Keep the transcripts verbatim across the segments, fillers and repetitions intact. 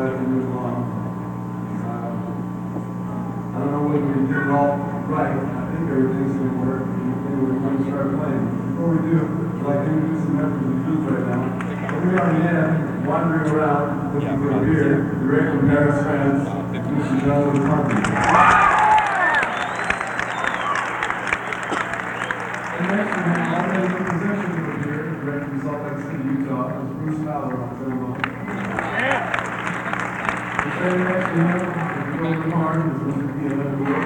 as we move along. Uh, I don't know whether we can get it all right. I think everything's going to work. Anyway, we're going to start playing. Before we do, I'd like to introduce some members of the youth right now. But we are in the end, wandering around, looking for a beer, direct from Paris, France, Mister Jonathan Carpenter. And next, we have already in possession of a beer, direct from Salt Lake City, Utah, is Bruce Fowler on trombone. And standing next to him, the golden horn, is Mister Ian Edwards.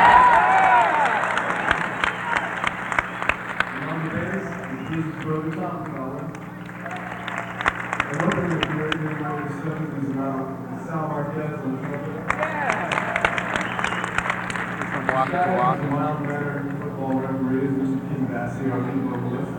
Brother Tom Collins. And opening the beer, you know, the seventh is now Sal Marquez on the trumpet. From Walk to Walk. Mild mannered football referees, Mister King Bassey, our lead vocalist.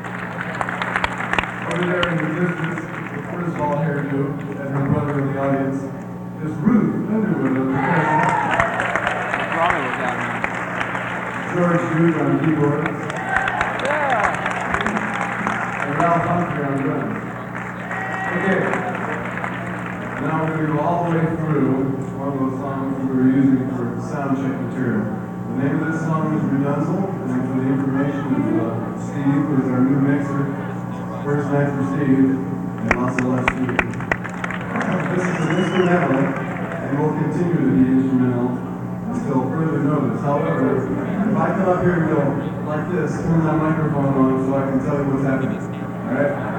Over there in the distance, the cortisol hairdo, and her brother in the audience, is Ruth Underwood on percussion. What's wrong with that, man? George Duke on keyboards. Ralph Humphrey on drums. Okay. Now we're going to go all the way through one of those songs we were using for sound check material. The name of this song is Redunzel, and for the information of uh, Steve, who is our new mixer. First night for Steve, and lots of love, Steve. This is an instrumental, and will continue to be instrumental until further notice. However, if I come up here and go like this, turn that microphone on so I can tell you what's happening. All right?